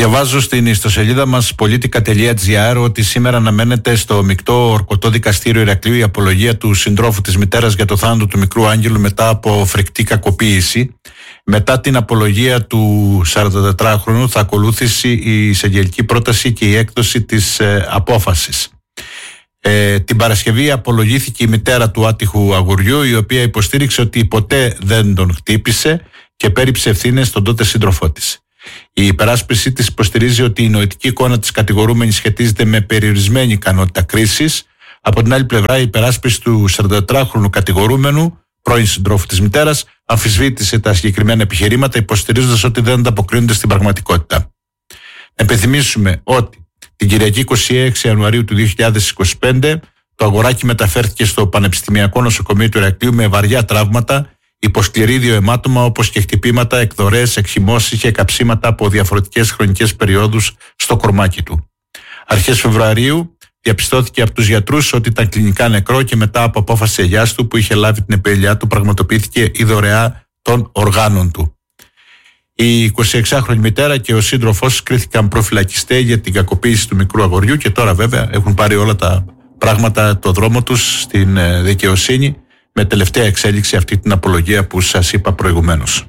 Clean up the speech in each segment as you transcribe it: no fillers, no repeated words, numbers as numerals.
Διαβάζω στην ιστοσελίδα μας politica.gr ότι σήμερα αναμένεται στο μεικτό ορκωτό δικαστήριο Ηρακλείου η απολογία του συντρόφου της μητέρας για το θάνατο του μικρού Άγγελου μετά από φρικτή κακοποίηση. Μετά την απολογία του 44χρονου θα ακολούθησει η εισαγγελική πρόταση και η έκδοση της απόφασης. Την Παρασκευή απολογήθηκε η μητέρα του άτυχου αγοριού, η οποία υποστήριξε ότι ποτέ δεν τον χτύπησε και πέριψε ευθύνες στον τότε σύντροφό της. Η υπεράσπιση της υποστηρίζει ότι η νοητική εικόνα της κατηγορούμενης σχετίζεται με περιορισμένη ικανότητα κρίσης. Από την άλλη πλευρά, η υπεράσπιση του 44χρονου κατηγορούμενου, πρώην συντρόφου της μητέρας, αμφισβήτησε τα συγκεκριμένα επιχειρήματα, υποστηρίζοντας ότι δεν ανταποκρίνονται στην πραγματικότητα. Επιθυμίσουμε ότι την Κυριακή 26 Ιανουαρίου του 2025 το αγοράκι μεταφέρθηκε στο Πανεπιστημιακό Νοσοκομείο του Ηρακλείου με βαριά τραύματα, υποσκληρίδιο αιμάτωμα, όπως και χτυπήματα, εκδορές, εκχυμώσεις και καψίματα από διαφορετικές χρονικές περιόδους στο κορμάκι του. Αρχές Φεβρουαρίου διαπιστώθηκε από τους γιατρούς ότι ήταν κλινικά νεκρό και μετά από απόφαση της γιαγιάς του που είχε λάβει την επαιτειά του πραγματοποιήθηκε η δωρεά των οργάνων του. Η 26χρονη μητέρα και ο σύντροφός κρίθηκαν προφυλακιστές για την κακοποίηση του μικρού αγοριού και τώρα βέβαια έχουν πάρει όλα τα πράγματα το δρόμο τους στην δικαιοσύνη, με τελευταία εξέλιξη αυτή την απολογία που σας είπα προηγουμένως.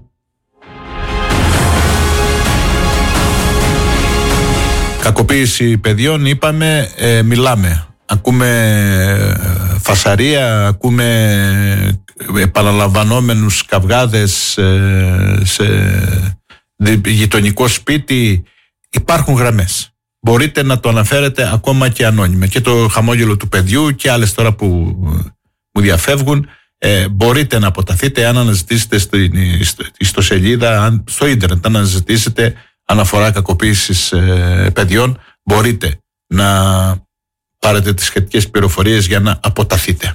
Κακοποίηση παιδιών, είπαμε, μιλάμε. Ακούμε φασαρία, ακούμε επαναλαμβανόμενους καυγάδες σε γειτονικό σπίτι. Υπάρχουν γραμμές. Μπορείτε να το αναφέρετε ακόμα και ανώνυμα. Και το χαμόγελο του παιδιού και άλλες τώρα που μου διαφεύγουν. Μπορείτε να αποταθείτε αν αναζητήσετε στην ιστοσελίδα, στο ίντερνετ, αν αναζητήσετε αναφορά κακοποίησης παιδιών, μπορείτε να πάρετε τις σχετικές πληροφορίες για να αποταθείτε.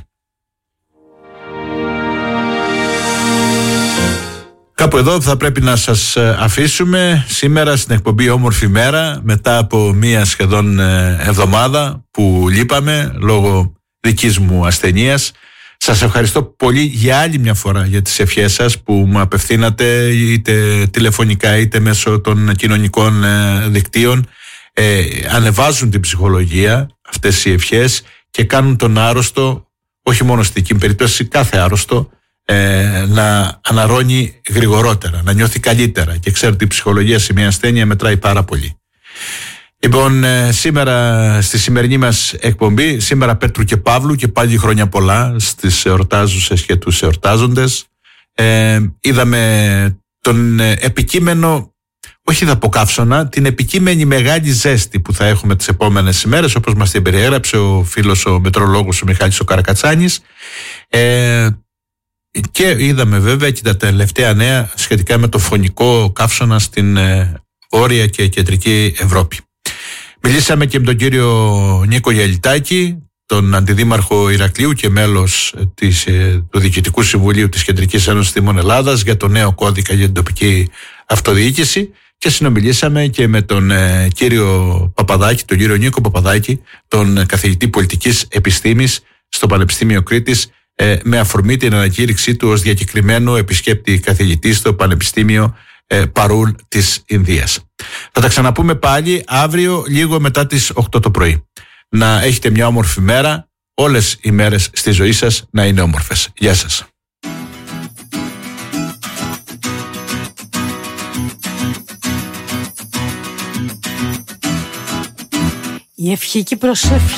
Κάπου εδώ θα πρέπει να σας αφήσουμε σήμερα στην εκπομπή Όμορφη Μέρα, μετά από μία σχεδόν εβδομάδα που λείπαμε λόγω δικής μου ασθενείας. Σας ευχαριστώ πολύ για άλλη μια φορά για τις ευχές σας που μου απευθύνατε είτε τηλεφωνικά είτε μέσω των κοινωνικών δικτύων. Ανεβάζουν την ψυχολογία αυτές οι ευχές και κάνουν τον άρρωστο, όχι μόνο στην δική περίπτωση, κάθε άρρωστο, να αναρρώνει γρηγορότερα, να νιώθει καλύτερα, και ξέρω ότι η ψυχολογία σε μια ασθένεια μετράει πάρα πολύ. Λοιπόν, σήμερα στη σημερινή μας εκπομπή, σήμερα Πέτρου και Παύλου, και πάλι χρόνια πολλά στις εορτάζουσες και τους εορτάζοντες. Είδαμε τον επικείμενο, όχι θα πω καύσωνα, την επικείμενη μεγάλη ζέστη που θα έχουμε τις επόμενες ημέρες, όπως μας την περιέγραψε ο φίλος ο μετρολόγος ο Μιχάλης ο Καρακατσάνης. Και είδαμε βέβαια και τα τελευταία νέα σχετικά με το φωνικό καύσωνα στην Βόρεια και Κεντρική Ευρώπη. Μιλήσαμε και με τον κύριο Νίκο Γελιτάκη, τον αντιδήμαρχο Ηρακλείου και μέλος του Διοικητικού Συμβουλίου της Κεντρικής Ένωσης Δήμων Ελλάδας, για το νέο κώδικα για την τοπική αυτοδιοίκηση, και συνομιλήσαμε και με τον κύριο Παπαδάκη, τον κύριο Νίκο Παπαδάκη, τον καθηγητή πολιτικής επιστήμης στο Πανεπιστήμιο Κρήτης, με αφορμή την ανακήρυξή του ως διακεκριμένο επισκέπτη καθηγητή στο Πανεπιστήμιο Παρούλ της Ινδίας. Θα τα ξαναπούμε πάλι αύριο λίγο μετά τις 8 το πρωί. Να έχετε μια όμορφη μέρα, όλες οι μέρες στη ζωή σας να είναι όμορφες. Γεια σας. Η ευχή και η προσευχή.